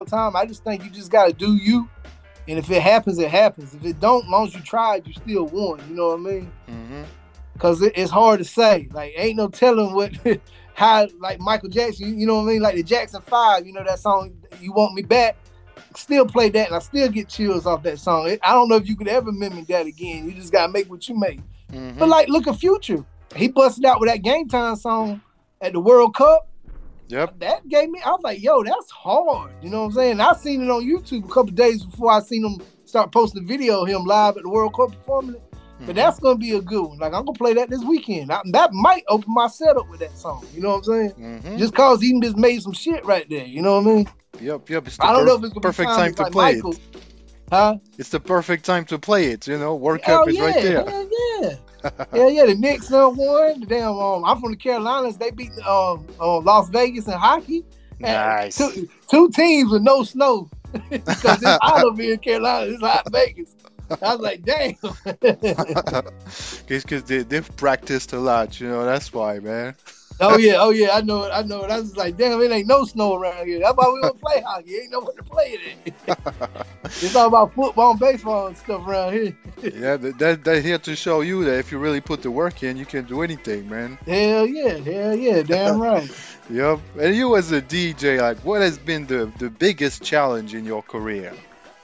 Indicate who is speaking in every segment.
Speaker 1: the time. I just think you just gotta do you, and if it happens, it happens. If it don't, as long as you tried, you still won. You know what I mean?
Speaker 2: Mm-hmm.
Speaker 1: Because it's hard to say. Like, ain't no telling what how like Michael Jackson. You know what I mean? Like the Jackson 5. You know that song, "You Want Me Back." Still play that, and I still get chills off that song. I don't know if you could ever mimic that again. You just gotta make what you make.
Speaker 2: Mm-hmm.
Speaker 1: But like, look at Future. He busted out with that Game Time song at the World Cup.
Speaker 2: Yep.
Speaker 1: That gave me, I was like, yo, that's hard. You know what I'm saying? I seen it on YouTube a couple days before I seen him start posting video of him live at the World Cup performing it. But that's going to be a good one. Like, I'm going to play that this weekend. That might open my setup with that song. You know what I'm saying?
Speaker 2: Mm-hmm.
Speaker 1: Just cause he just made some shit right there. You know what I mean?
Speaker 2: Yep. It's
Speaker 1: I don't know if it's gonna
Speaker 2: perfect
Speaker 1: be
Speaker 2: time to
Speaker 1: like
Speaker 2: play
Speaker 1: Michael.
Speaker 2: it.
Speaker 1: Huh?
Speaker 2: It's the perfect time to play it. You know, World Cup is right there.
Speaker 1: Yeah. The Knicks won. The damn. I'm from the Carolinas. They beat Las Vegas in hockey.
Speaker 2: Nice.
Speaker 1: Two teams with no snow because it's hot over here in Carolina. It's hot Vegas. I was like, damn.
Speaker 2: Because they've practiced a lot. You know, that's why, man.
Speaker 1: Oh yeah, I know it. I was just like, damn, it ain't no snow around here. That's why we don't play hockey. Ain't nowhere to play it at. It's all about football and baseball and stuff around here.
Speaker 2: Yeah, they're here to show you that if you really put the work in, you can do anything, man.
Speaker 1: Hell yeah, damn right.
Speaker 2: Yep. And you as a DJ, like, what has been the biggest challenge in your career?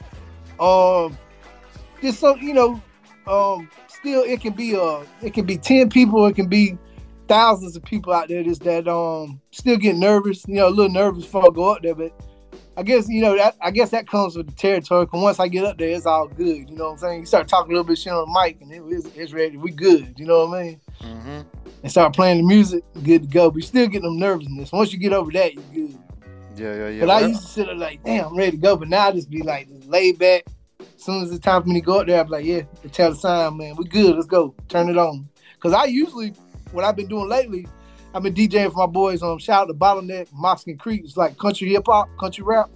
Speaker 1: Just so still it can be 10 people, it can be thousands of people out there just that still get nervous, a little nervous before I go up there, but I guess that comes with the territory. Cause once I get up there, it's all good. You know what I'm saying? You start talking a little bit shit on the mic, and it's ready. We good. You know what I mean?
Speaker 2: Mm-hmm.
Speaker 1: And start playing the music, good to go. But you still get them nervousness. Once you get over that, you're good.
Speaker 2: Yeah.
Speaker 1: But I used to sit there like, damn, I'm ready to go. But now I just be like, just laid back. As soon as it's time for me to go up there, I'm like, yeah, tell the sign, man, we good. Let's go. Turn it on. Cause I usually, what I've been doing lately, I've been DJing for my boys on shout out to Bottleneck, Moskin Creek. It's like country hip hop, country rap.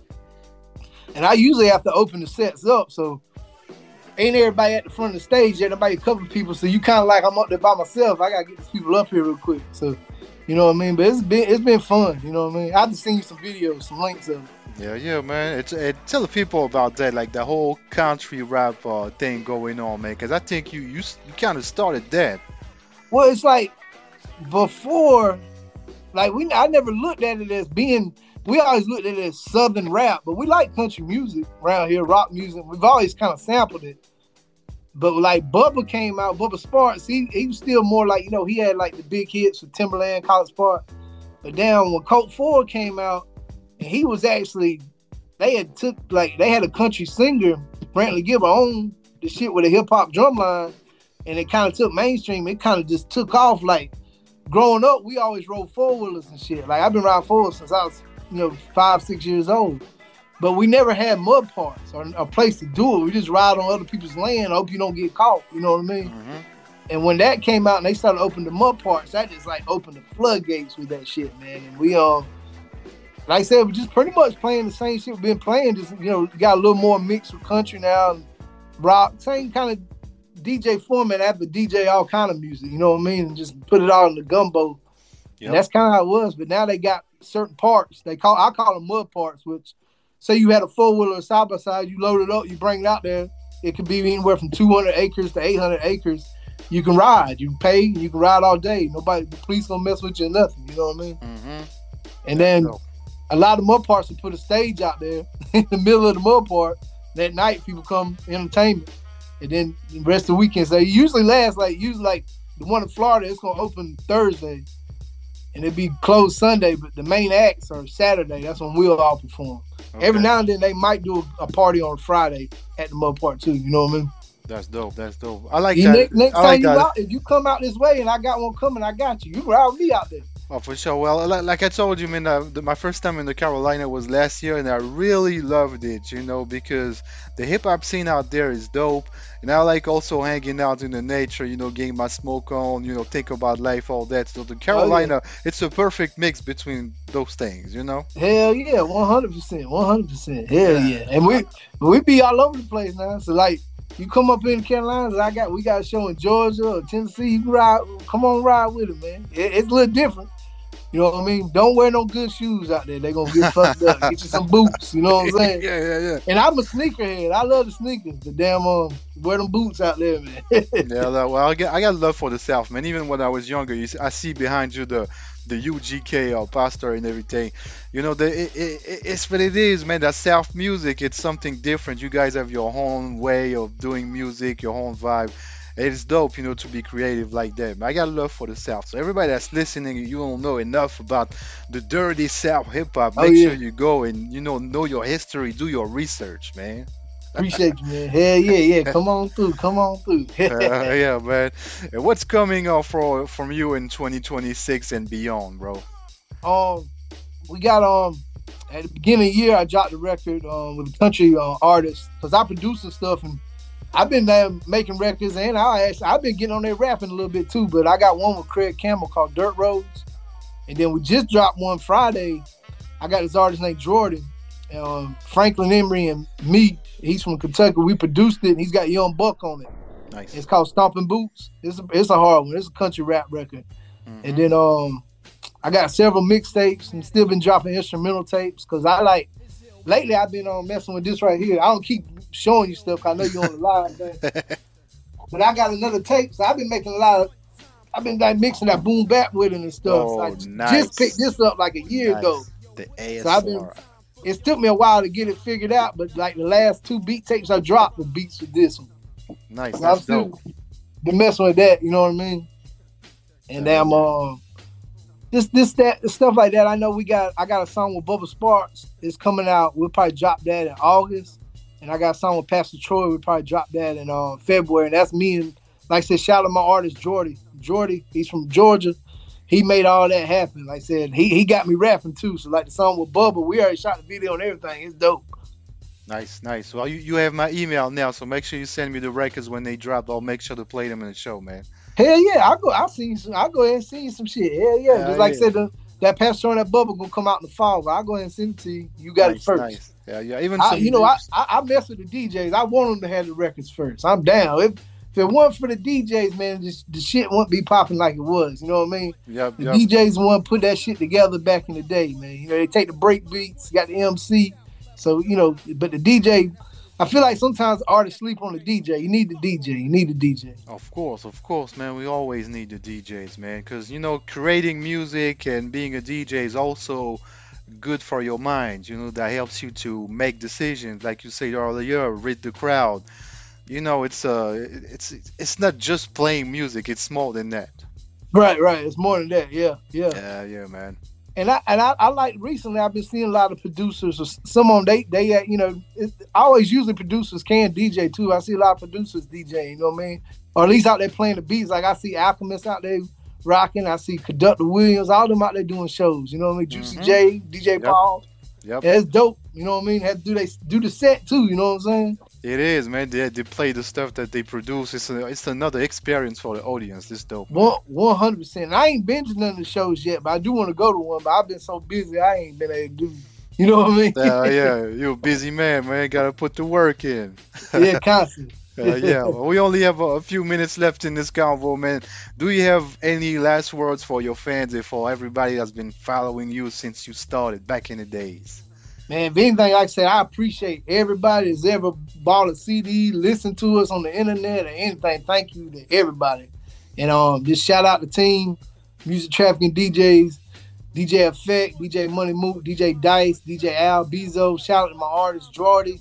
Speaker 1: And I usually have to open the sets up. So ain't everybody at the front of the stage yet. Nobody, a couple of people. So you kind of like, I'm up there by myself. I got to get these people up here real quick. So, you know what I mean? But it's been fun. You know what I mean? I've just seen you some videos, some links of it.
Speaker 2: Yeah, man. Tell the people about that, like the whole country rap thing going on, man. Because I think you kind of started that.
Speaker 1: Well, it's like before, like I never looked at it as being. We always looked at it as Southern rap, but we like country music around here, rock music. We've always kind of sampled it. But like Bubba came out, Bubba Sparks, he was still more like, he had like the big hits with Timberland, College Park. But then when Colt Ford came out, and he was actually, they had a country singer, Brantley Gilbert, on the shit with a hip hop drum line, and it kind of took mainstream. It kind of just took off. Like growing up, we always rode four-wheelers and shit. Like I've been riding four-wheelers since I was 5-6 years old, but we never had mud parks or a place to do it. We just ride on other people's land. I hope you don't get caught. You know what I mean?
Speaker 2: Mm-hmm.
Speaker 1: And when that came out and they started opening the mud parks, that just like opened the floodgates with that shit, man. And we like I said, we just pretty much playing the same shit we've been playing. Just got a little more mixed with country now and rock, same kind of DJ format. I have to DJ all kind of music. You know what I mean? And just put it all in the gumbo. Yep. And that's kind of how it was. But now they got certain parts. I call them mud parts, which say you had a four-wheeler side by side, you load it up, you bring it out there. It could be anywhere from 200 acres to 800 acres. You can ride. You pay. You can ride all day. The police gonna mess with you or nothing. You know what I mean?
Speaker 2: Mm-hmm.
Speaker 1: And then a lot of mud parks will put a stage out there in the middle of the mud park. That night, people come entertainment. And then the rest of the weekend, so it usually lasts like the one in Florida, it's gonna open Thursday. And it'd be closed Sunday, but the main acts are Saturday. That's when we'll all perform. Okay. Every now and then they might do a party on Friday at the mud park too. You know what I mean?
Speaker 2: That's dope. I like that.
Speaker 1: Next time you out, if you come out this way and I got one coming, I got you. You can ride with me out there.
Speaker 2: Oh, for sure. Well, like I told you, man, my first time in the Carolina was last year, and I really loved it, because the hip-hop scene out there is dope, and I like also hanging out in the nature, getting my smoke on, think about life, all that. So the Carolina, it's a perfect mix between those things,
Speaker 1: Hell yeah, 100%. Hell yeah. And we be all over the place now. So like, you come up in the Carolinas, we got a show in Georgia or Tennessee. You can ride, come on, ride with it, man. It's a little different. You know what I mean? Don't wear no good shoes out there. They're gonna get fucked up. Get you some boots, you know what I'm saying?
Speaker 2: Yeah.
Speaker 1: And I'm a sneakerhead. I love the sneakers. The damn wear them boots out there, man.
Speaker 2: Yeah, well, I got love for the South, man. Even when I was younger, I see behind you the UGK pastor and everything. You know, it's what it is, man. That South music, it's something different. You guys have your own way of doing music, your own vibe. It's dope, to be creative like that. I got love for the South. So everybody that's listening, you don't know enough about the dirty South hip hop.
Speaker 1: Oh
Speaker 2: Make sure
Speaker 1: yeah.
Speaker 2: you go and know your history, do your research, man.
Speaker 1: Appreciate you, man. Hell yeah, yeah. Come on through. Come on through.
Speaker 2: Yeah, man. And what's coming up from you in 2026 and beyond, bro?
Speaker 1: um, we got at the beginning of the year I dropped the record with a country artist because I produce and stuff, and I've been making records, and I've been getting on there rapping a little bit too. But I got one with Craig Campbell called Dirt Roads, and then we just dropped one Friday. I got this artist named Jordan, Franklin Emery, and me. He's from Kentucky. We produced it, and he's got Young Buck on it.
Speaker 2: Nice.
Speaker 1: It's called Stomping Boots. It's a hard one. It's a country rap record. And then I got several mixtapes and still been dropping instrumental tapes because lately I've been messing with this right here. I don't keep showing you stuff 'cause I know you're on the live, man. But I got another tape, so I've been making I've been like mixing that boom bap with it and stuff.
Speaker 2: Oh,
Speaker 1: So I
Speaker 2: nice.
Speaker 1: just picked this up like a year ago.
Speaker 2: The ASR.
Speaker 1: So it took me a while to get it figured out, but like the last 2 beat tapes I dropped were beats with this one.
Speaker 2: Nice.
Speaker 1: So I'm
Speaker 2: That's dope.
Speaker 1: still been messing with that, you know what I mean? And then that stuff like that. I know I got a song with Bubba Sparks. It's coming out. We'll probably drop that in August. And I got a song with Pastor Troy. We'll probably drop that in February. And that's me, and like I said, shout out to my artist Jordy. Jordy, he's from Georgia. He made all that happen. Like I said, he got me rapping too. So like the song with Bubba, we already shot the video and everything. It's dope.
Speaker 2: Nice. Well, you have my email now, so make sure you send me the records when they drop. I'll make sure to play them in the show, man.
Speaker 1: Hell yeah, I'll go ahead and send you some shit. Hell yeah. Just like I said, that Pastor and that Bubba gonna come out in the fall, but I'll go ahead and send it to you. You got it first.
Speaker 2: Nice. Yeah. Even
Speaker 1: I mess with the DJs. I want them to have the records first. I'm down. If it weren't for the DJs, man, the shit wouldn't be popping like it was. You know what I mean?
Speaker 2: Yep.
Speaker 1: DJs want to put that shit together back in the day, man. They take the break beats, got the MC. So, but the DJ, I feel like sometimes artists sleep on the DJ. You need the DJ.
Speaker 2: Of course, man. We always need the DJs, man, because creating music and being a DJ is also good for your mind. That helps you to make decisions, like you said earlier, read the crowd. It's not just playing music. It's more than that.
Speaker 1: Right. It's more than that. Yeah.
Speaker 2: Yeah, man.
Speaker 1: And I like recently I've been seeing a lot of producers, or some of them they always usually producers can DJ too. I see a lot of producers DJ, you know what I mean? Or at least out there playing the beats. Like I see Alchemist out there rocking. I see Conductor Williams, all them out there doing shows. You know what I mean? Juicy J, DJ Paul.
Speaker 2: Yep.
Speaker 1: Yeah, it's dope. You know what I mean? Have to do the set too. You know what I'm saying?
Speaker 2: It is, man. They play the stuff that they produce. It's another experience for the audience. It's dope.
Speaker 1: 100%. I ain't been to none of the shows yet, but I do want to go to one. But I've been so busy, I ain't been able to do. You know what I mean?
Speaker 2: Yeah. You're a busy man. Gotta put the work in.
Speaker 1: Yeah, constantly.
Speaker 2: Yeah. Well, we only have a few minutes left in this convo, man. Do you have any last words for your fans and for everybody that's been following you since you started back in the days?
Speaker 1: Man, if anything, like I said, I appreciate everybody that's ever bought a CD, listened to us on the internet or anything. Thank you to everybody. And just shout out the team, Music Trafficking DJs, DJ Effect, DJ Money Moot, DJ Dice, DJ Al Bezo. Shout out to my artist, Jordy.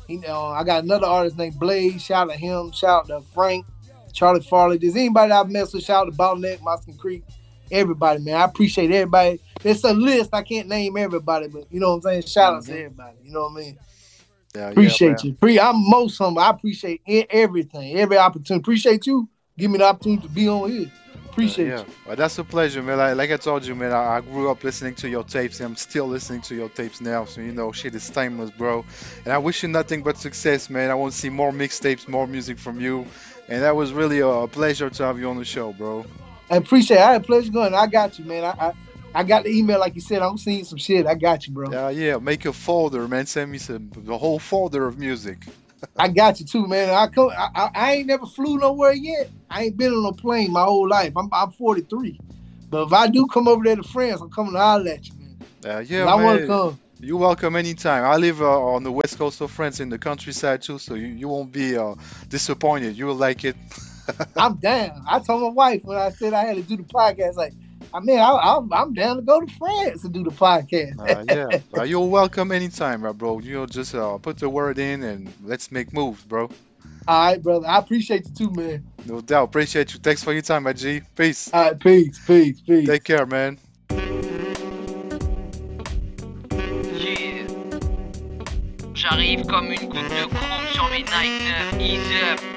Speaker 1: I got another artist named Blaze. Shout out to him. Shout out to Frank, Charlie Farley. Does anybody I've messed with? Shout out to Bottleneck, Moskin Creek. Everybody, man. I appreciate everybody. It's a list. I can't name everybody, but you know what I'm saying? Shout out to everybody. You know what I mean?
Speaker 2: Yeah,
Speaker 1: appreciate you. I'm most humble. I appreciate everything, every opportunity. Appreciate you. Give me the opportunity to be on here. Appreciate you.
Speaker 2: Well, that's a pleasure, man. Like I told you, man, I grew up listening to your tapes, and I'm still listening to your tapes now. So, shit is timeless, bro. And I wish you nothing but success, man. I want to see more mixtapes, more music from you. And that was really a pleasure to have you on the show, bro.
Speaker 1: I appreciate it. I had a pleasure going. I got you, man. I got the email, like you said. I'm seeing some shit. I got you, bro.
Speaker 2: Yeah. Make a folder, man. Send me the whole folder of music.
Speaker 1: I got you too, man. I ain't never flew nowhere yet. I ain't been on a plane my whole life. I'm 43, But if I do come over there to France, I'm coming to holler at you, man. 'Cause
Speaker 2: Yeah,
Speaker 1: I want to
Speaker 2: man.
Speaker 1: come.
Speaker 2: You're welcome anytime. I live on the west coast of France in the countryside too, so you won't be disappointed. You will like it.
Speaker 1: I'm down. I told my wife when I said I had to do the podcast, like, I'm down to go to France and do the podcast.
Speaker 2: Yeah, you're welcome anytime, bro. Just put the word in and let's make moves, bro.
Speaker 1: All right, brother. I appreciate you too, man.
Speaker 2: No doubt. Appreciate you. Thanks for your time, my G. Peace.
Speaker 1: All right, peace.
Speaker 2: Take care, man.
Speaker 3: Yeah. J'arrive comme une goutte de chrome sur mes Nike 9. Ease up.